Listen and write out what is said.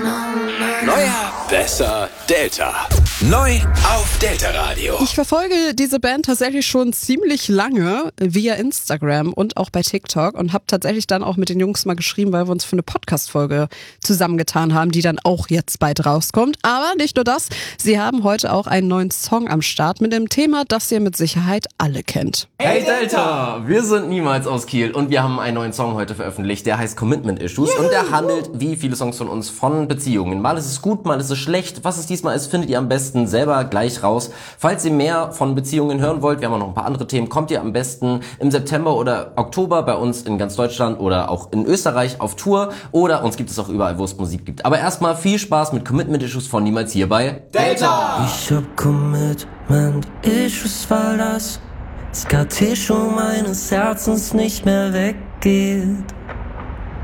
Neuer, besser, Delta. Neu auf Delta Radio. Ich verfolge diese Band tatsächlich schon ziemlich lange via Instagram und auch bei TikTok und habe tatsächlich dann auch mit den Jungs mal geschrieben, weil wir uns für eine Podcast-Folge zusammengetan haben, die dann auch jetzt bald rauskommt. Aber nicht nur das, sie haben heute auch einen neuen Song am Start mit dem Thema, das ihr mit Sicherheit alle kennt. Hey Delta! Wir sind Niemals aus Kiel und wir haben einen neuen Song heute veröffentlicht, der heißt Commitment Issues und der handelt, wie viele Songs von uns, von Beziehungen. Mal ist es gut, mal ist es schlecht. Was es diesmal ist, findet ihr am besten selber gleich raus. Falls ihr mehr von Beziehungen hören wollt, wir haben auch noch ein paar andere Themen, kommt ihr am besten im September oder Oktober bei uns in ganz Deutschland oder auch in Österreich auf Tour oder uns gibt es auch überall, wo es Musik gibt. Aber erstmal viel Spaß mit Commitment Issues von Niemals hier bei Delta! Ich hab Commitment Issues, weil das SKT schon meines Herzens nicht mehr weggeht.